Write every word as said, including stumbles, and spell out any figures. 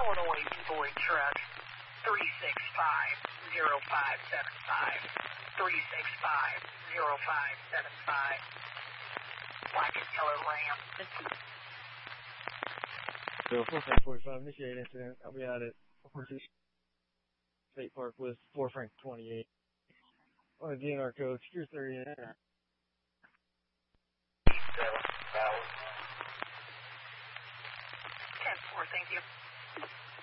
Illinois Boy Truck, three six five zero five seven five, three six five zero five seven five. Black and yellow Ram. So four Frank forty-five, initiate incident. I'll be out at Horses State Park with four Frank twenty-eight. On the D N R code, secure thirty. seven, ten four, thank you.